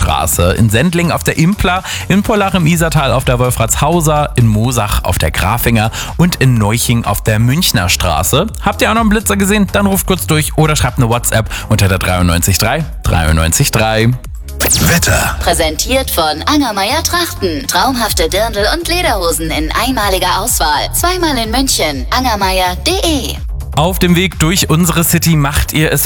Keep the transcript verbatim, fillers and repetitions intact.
Straße, in Sendling auf der Impler, in Pullach im Isartal auf der Wolfratshauser, in Moosach auf der Grafinger und in Neuching auf der Münchner Straße. Habt ihr auch noch einen Blitzer gesehen? Dann ruft kurz durch oder schreibt eine WhatsApp unter der dreiundneunzig drei dreiundneunzig drei. Wetter. Präsentiert von Angermeier Trachten. Traumhafte Dirndl und Lederhosen in einmaliger Auswahl. Zweimal in München. angermeier punkt de. Auf dem Weg durch unsere City macht ihr es